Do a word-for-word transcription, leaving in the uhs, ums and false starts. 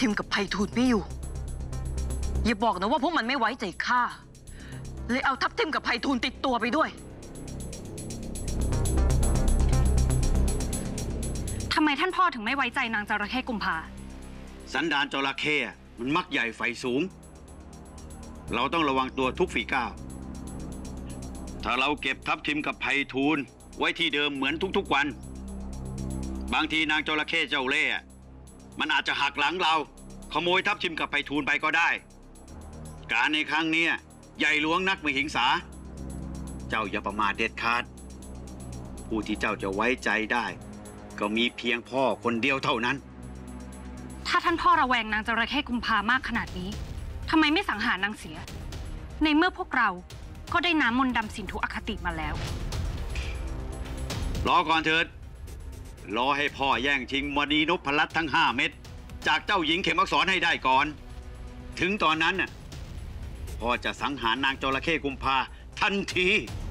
ทิมกับไพฑูรย์ไม่อยู่อย่าบอกนะว่าพวกมันไม่ไว้ใจข้าเลยเอาทัพทิมกับไพฑูรย์ติดตัวไปด้วยทำไมท่านพ่อถึงไม่ไว้ใจนางจระเข้กุมภาสันดานจระเข้มันมักใหญ่ไฟสูงเราต้องระวังตัวทุกฝีก้าวถ้าเราเก็บทัพทิมกับไพฑูรย์ไว้ที่เดิมเหมือนทุกๆวันบางทีนางจระเข้เจ้าเล่ห์มันอาจจะหักหลังเราขโมยทัพทิมกับไพฑูรย์ไปก็ได้การในครั้งนี้ใหญ่หลวงนักมหิงสาเจ้าอย่าประมาทเด็ดขาดผู้ที่เจ้าจะไว้ใจได้ก็มีเพียงพ่อคนเดียวเท่านั้นถ้าท่านพ่อระแวงนางจระเข้กุมภามากขนาดนี้ทำไมไม่สังหารนางเสียในเมื่อพวกเราก็ได้น้ำมนต์ดำสินธุอคติมาแล้วรอก่อนเถิดรอให้พ่อแย่งชิงมณีนพลัตน์ทั้งห้าเม็ดจากเจ้าหญิงเข็มอักษรให้ได้ก่อนถึงตอนนั้นน่ะพ่อจะสังหารนางจระเข้กุมภาทันที